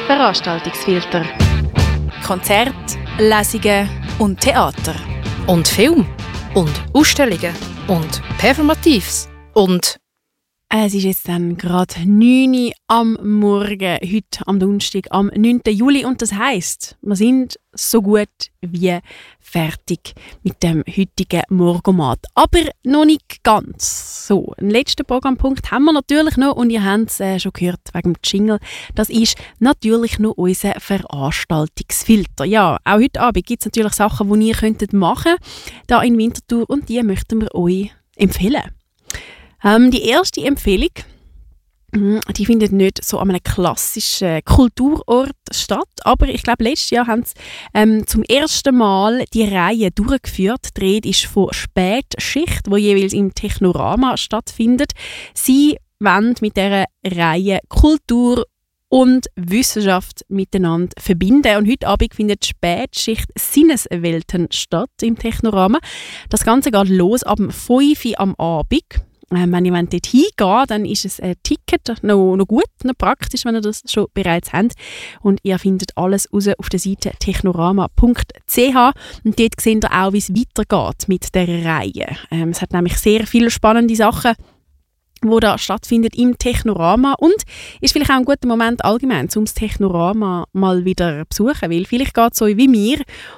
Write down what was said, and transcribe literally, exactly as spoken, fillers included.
Veranstaltungsfilter. Konzerte, Lesungen und Theater. Und Film. Und Ausstellungen. Und Performatives. Und... Es ist jetzt dann gerade neun Uhr am Morgen, heute am Donnerstag, am neunten Juli. Und das heisst, wir sind so gut wie fertig mit dem heutigen Morgomat. Aber noch nicht ganz. So, einen letzten Programmpunkt haben wir natürlich noch. Und ihr habt es äh, schon gehört wegen dem Jingle. Das ist natürlich noch unser Veranstaltungsfilter. Ja, auch heute Abend gibt es natürlich Sachen, die ihr könntet machen könnt, hier in Winterthur. Und die möchten wir euch empfehlen. Ähm, die erste Empfehlung, die findet nicht so an einem klassischen Kulturort statt, aber ich glaube, letztes Jahr haben sie ähm, zum ersten Mal die Reihe durchgeführt. Die Rede ist von Spätschicht, die jeweils im Technorama stattfindet. Sie wollen mit dieser Reihe Kultur und Wissenschaft miteinander verbinden. Und heute Abend findet die Spätschicht Sinneswelten statt im Technorama. Das Ganze geht los ab fünf Uhr am Abend. Ähm, wenn ihr dort hingeht, dann ist es ein Ticket noch, noch gut, noch praktisch, wenn ihr das schon bereits habt. Und ihr findet alles raus auf der Seite technorama punkt c h. Und dort seht ihr auch, wie es weitergeht mit dieser Reihe. Ähm, es hat nämlich sehr viele spannende Sachen, wo da stattfindet im Technorama, und ist vielleicht auch ein guter Moment allgemein, um das Technorama mal wieder zu besuchen, weil vielleicht geht es euch wie mir